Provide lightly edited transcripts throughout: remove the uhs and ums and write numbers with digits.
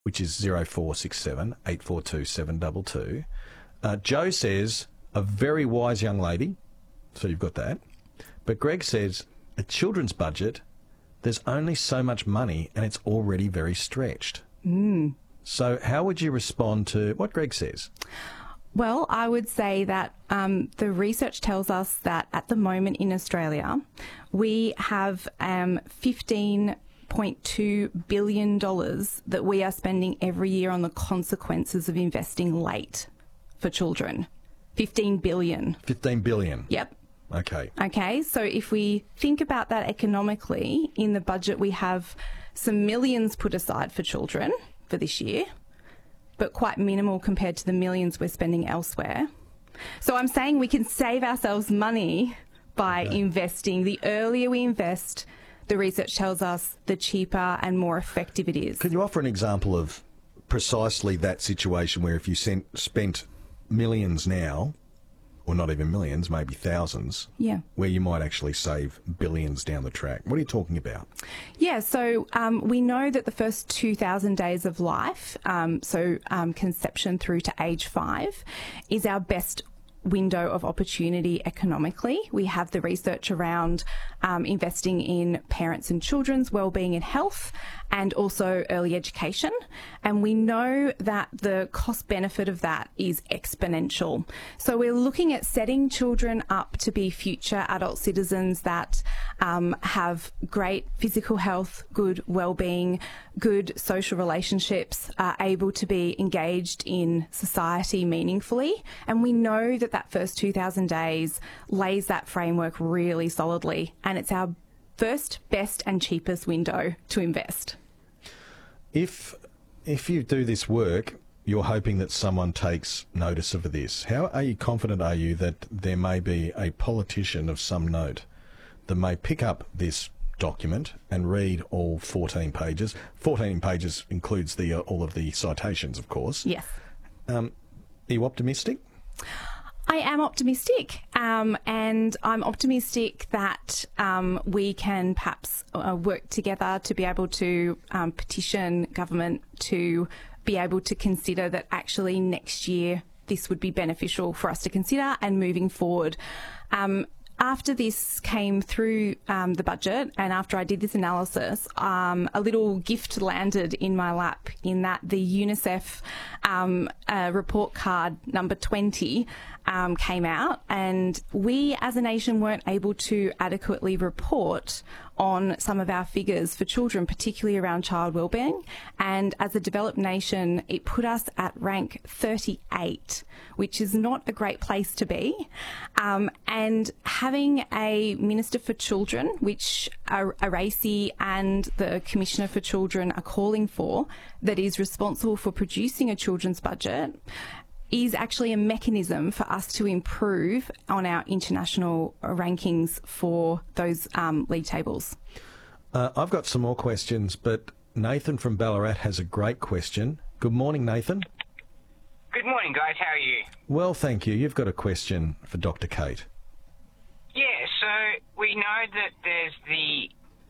which is 0467 842 722. Joe says, a very wise young lady, so you've got that. But Greg says, a children's budget, there's only so much money and it's already very stretched. So how would you respond to what Greg says? Well, I would say that the research tells us that at the moment in Australia, we have $15.2 billion that we are spending every year on the consequences of investing late for children. 15 billion. 15 billion? Yep. Okay, so if we think about that economically, in the budget we have some millions put aside for children for this year, but quite minimal compared to the millions we're spending elsewhere. So I'm saying we can save ourselves money by investing. The earlier we invest, the research tells us, the cheaper and more effective it is. Could you offer an example of precisely that situation where if you spent millions now, or not even millions, maybe thousands, where you might actually save billions down the track? What are you talking about? Yeah, so we know that the first 2,000 days of life, conception through to age 5, is our best window of opportunity economically. We have the research around investing in parents and children's wellbeing and health, and also early education. And we know that the cost benefit of that is exponential. So we're looking at setting children up to be future adult citizens that have great physical health, good wellbeing, good social relationships, are able to be engaged in society meaningfully. And we know that that first 2,000 days lays that framework really solidly, and it's our first, best and cheapest window to invest. If you do this work, you're hoping that someone takes notice of this. How are you confident are you that there may be a politician of some note that may pick up this document and read all 14 pages? 14 pages includes all of the citations, of course. Yes. Are you optimistic? I am optimistic, and I'm optimistic that we can perhaps work together to be able to petition government to be able to consider that actually next year this would be beneficial for us to consider, and moving forward. After this came through the budget, and after I did this analysis, a little gift landed in my lap, in that the UNICEF report card number 20 came out, and we as a nation weren't able to adequately report on some of our figures for children, particularly around child wellbeing. And as a developed nation, it put us at rank 38, which is not a great place to be. And having a Minister for Children, which Aracey and the Commissioner for Children are calling for, that is responsible for producing a children's budget, is actually a mechanism for us to improve on our international rankings for those league tables. I've got some more questions, but Nathan from Ballarat has a great question. Good morning, Nathan. Good morning, guys. How are you? Well, thank you. You've got a question for Dr. Kate. Yeah, so we know that there's the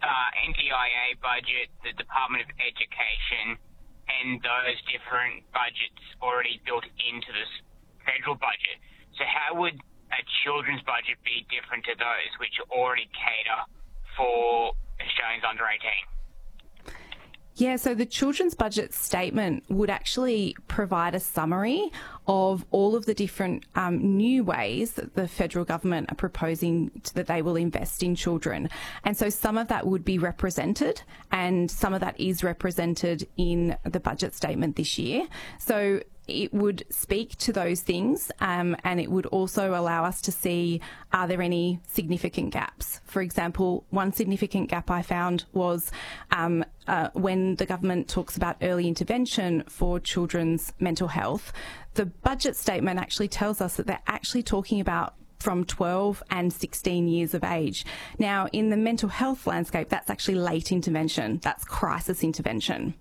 NDIA budget, the Department of Education, and those different budgets already built into this federal budget. So how would a children's budget be different to those, which already cater for Australians under 18? Yeah, so the children's budget statement would actually provide a summary of all of the different new ways that the federal government are proposing that they will invest in children. And so some of that would be represented, and some of that is represented in the budget statement this year. So it would speak to those things, and it would also allow us to see, are there any significant gaps? For example, one significant gap I found was when the government talks about early intervention for children's mental health, the budget statement actually tells us that they're actually talking about from 12 and 16 years of age. Now, in the mental health landscape, that's actually late intervention. That's crisis intervention.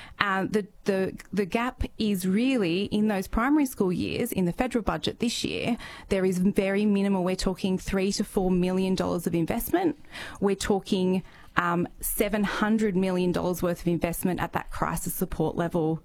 The gap is really in those primary school years. In the federal budget this year, there is very minimal. We're talking $3 to $4 million of investment. We're talking $700 million worth of investment at that crisis support level